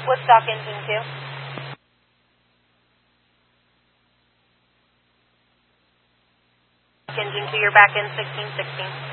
Woodstock engine 2. Engine 2, you're back in 1616.